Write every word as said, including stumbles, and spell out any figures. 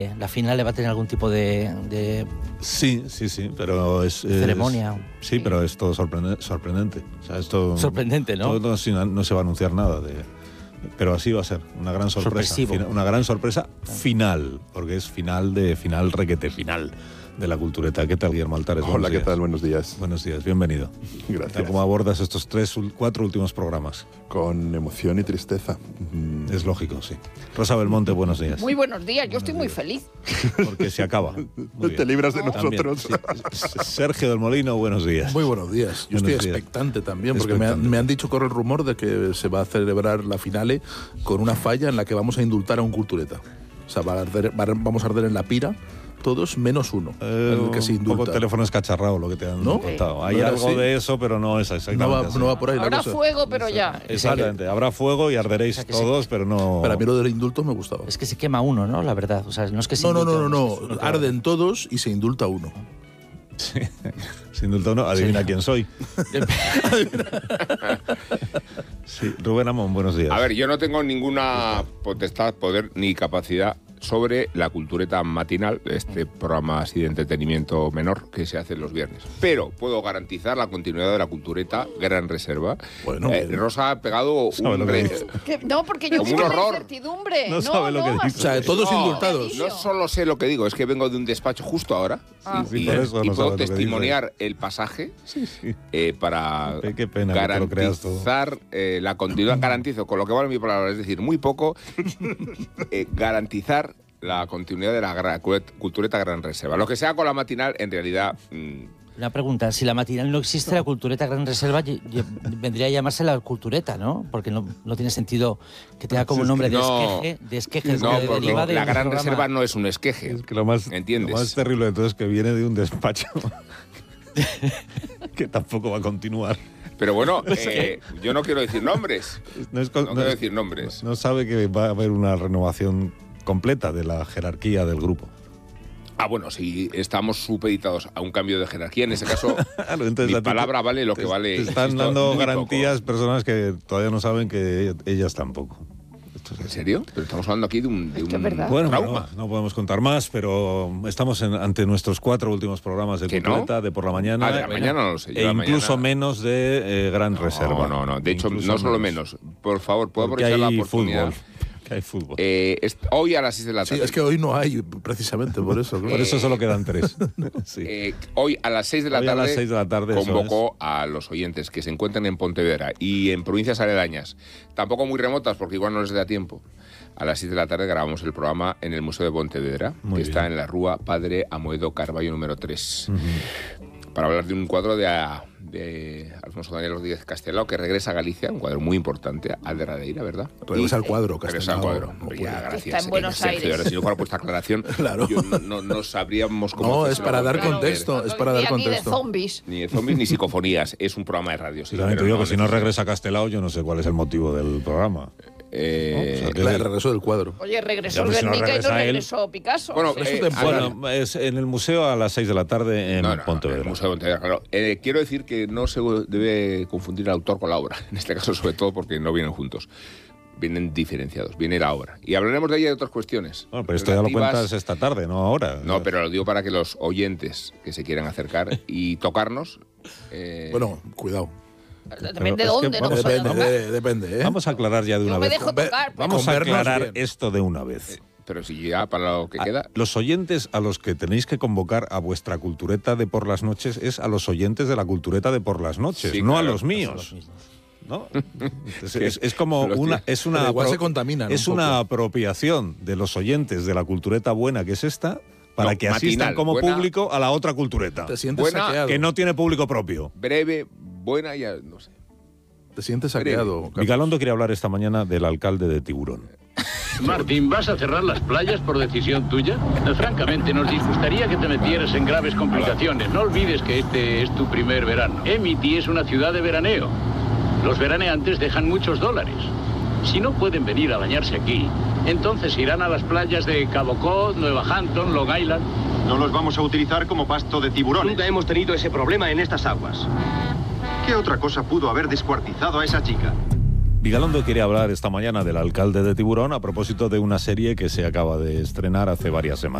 La final le va a tener algún tipo de... de sí, sí, sí, pero es... ceremonia. Es, sí, pero es todo sorprendente. sorprendente. O sea, esto, sorprendente, ¿no? Todo, no, no se va a anunciar nada de... Pero así va a ser, una gran sorpresa. Sorpresivo. Una gran sorpresa final, porque es final de final, requete final de la cultureta. ¿Qué tal, Guillermo Altares? Hola, ¿qué tal? Buenos días. Buenos días, bienvenido. Gracias. ¿Cómo abordas estos tres, cuatro últimos programas? Con emoción y tristeza. Mm, es lógico, sí. Rosa Belmonte, buenos días. Muy buenos días, yo buenos estoy muy días. feliz. Porque se acaba. Muy Te libras de No. nosotros. También, sí. Sergio del Molino, buenos días. Muy buenos días. Yo Buenos estoy días. expectante también, porque Expectante. Me, han, me han dicho, corre el rumor de que se va a celebrar la finale con una falla en la que vamos a indultar a un cultureta. O sea, va a arder- va a- vamos a arder en la pira todos menos uno, Eh, en el que se un poco indulta. teléfono escacharrado lo que te han ¿No? contado. Hay ¿No era algo así? de eso, pero no es exactamente No va, así. no va por ahí la Habrá cosa. fuego, pero ya. Exactamente, habrá fuego y arderéis O sea, que todos, pero no... Pero a mí lo del indulto me gustaba. Es que se quema uno, ¿no? La verdad. O sea, no es que se No, no, indulta no, no, uno, no. es que- Arden todos y se indulta uno. Sí. Sin indulto no, adivina Sí. quién soy. Sí, Rubén Amón, buenos días. A ver, yo no tengo ninguna potestad, poder ni capacidad sobre la cultureta matinal, este programa así de entretenimiento menor que se hace los viernes. Pero puedo garantizar la continuidad de la cultureta Gran Reserva. Bueno, Eh, bien. Rosa ha pegado Sabe un lo que re- dice. Que- no, porque yo Como vivo un en horror. incertidumbre. No No, sabe lo no, que dice. así- O sea, todos No, indultados. No solo sé lo que digo, es que vengo de un despacho justo ahora Ah. y, Sí, por eso y no sabe puedo lo que testimoniar el pasaje eh, para Qué- qué pena que te lo creas todo. garantizar eh, la continuidad. Garantizo, con lo que vale mi palabra, es decir, muy poco, eh, garantizar la continuidad de la gra- cultureta Gran Reserva. Lo que sea con la matinal, en realidad... mm, Una pregunta, si la matinal no existe, la cultureta Gran Reserva ye- ye- vendría a llamarse la cultureta, ¿no? Porque no, no tiene sentido que tenga como nombre de No. esqueje, de esqueje no, que porque deriva de la un Gran programa. Reserva no es un esqueje. Es que lo más, ¿Entiendes? lo más terrible de todo es que viene de un despacho que tampoco va a continuar. Pero bueno, eh, yo no quiero decir nombres. No, es con- No quiero decir nombres. No sabe que va a haber una renovación completa de la jerarquía del grupo. Ah, bueno, si estamos supeditados a un cambio de jerarquía, en ese caso, Claro, entonces mi a ti te- palabra vale lo que te- vale. Te están insisto, dando muy garantías poco. personas que todavía no saben que ellas tampoco. Esto es ¿En así. serio? Pero estamos hablando aquí de un, de Esto es un verdad. Bueno, trauma. no, no podemos contar más, pero estamos en- ante nuestros cuatro últimos programas de ¿Que no? Cultureta, de por la mañana. Ah, de la mañana no lo sé. Yo E la incluso mañana- menos de eh, Gran Reserva. No, no, no. De hecho, Incluso no solo menos. Por favor, ¿puedo Porque aprovechar hay la oportunidad? fútbol. Que hay fútbol. Eh, est- hoy a las seis de la Sí, tarde. es que hoy no hay, precisamente por eso. claro. Por eso solo quedan tres. Sí. Eh, hoy a las seis de la Hoy a tarde, las seis de la tarde, eso convocó a los oyentes que se encuentran en Pontevedra y en provincias aledañas, tampoco muy remotas porque igual no les da tiempo. A las seis de la tarde grabamos el programa en el Museo de Pontevedra, Muy que bien. está en la Rúa Padre Amoedo Carballo número tres, para hablar de un cuadro de, a- de Alfonso Daniel Rodríguez Castelao, que regresa a Galicia, un cuadro muy importante, al de Radeira, ¿verdad? Regresa Y- al cuadro, Regresa al Castelao, cuadro. no Hombre, puede. ya, Que gracias. está en eh, Buenos Sergio, Aires. ahora, si no fuera por esta aclaración, Claro. yo no, no- no sabríamos cómo... No, es hacérselo para dar entender. contexto, es para dar Ni de contexto. zombies. Ni de zombies ni psicofonías, es un programa de radio. Sí, Precisamente pero digo no que si no necesito- regresa Castelao, yo no sé cuál es el motivo del programa. Eh, O sea, que- El regreso del cuadro. Oye, regresó Ya, pues, si no Guernica y no regresa él- regresó Picasso. Bueno, Eso es eh, temporal. Ana, Bueno, es en el museo a las seis de la tarde en no, no, Pontevedra. el Museo de Pontevedra, claro. Eh, quiero decir que no se debe confundir el autor con la obra, en este caso sobre todo porque no vienen juntos. Vienen diferenciados, viene la obra. Y hablaremos de ella y de otras cuestiones. Bueno, pero esto ya lo relativas- cuentas esta tarde, no ahora. No, pero lo digo para que los oyentes que se quieran acercar y tocarnos... eh, Bueno, cuidado. Depende de es que dónde, no vamos- puede Depende, tocar. de- depende, ¿eh? Vamos a aclarar ya de Yo una me vez. dejo Ve- tocar. pero- Vamos a Con vernos aclarar bien. esto de una vez. pero si ya para lo que A- queda... Los oyentes a los que tenéis que convocar a vuestra cultureta de por las noches es a los oyentes de la cultureta de por las noches, Sí, no claro. a los míos. ¿No? Es, es- es como Los una, tíos. es una, Pero igual apro- se contaminan es un una poco. apropiación de los oyentes de la cultureta buena que es esta para No, que asistan matinal, como buena- público a la otra cultureta Te sientes Buena- saqueado. que no tiene público propio. Breve, buena y... no sé. Te sientes saqueado. Carlos. Miguelondo quiere hablar esta mañana del alcalde de Tiburón. Martín, ¿vas a cerrar las playas por decisión tuya? Francamente, nos disgustaría que te metieras en graves complicaciones. No olvides que este es tu primer verano. Emity es una ciudad de veraneo. Los veraneantes dejan muchos dólares. Si no pueden venir a bañarse aquí, entonces irán a las playas de Cabo Cod, Nueva Hampton, Long Island. No los vamos a utilizar como pasto de tiburones. Nunca hemos tenido ese problema en estas aguas. ¿Qué otra cosa pudo haber descuartizado a esa chica? Vigalondo quiere hablar esta mañana del alcalde de Tiburón a propósito de una serie que se acaba de estrenar hace varias semanas.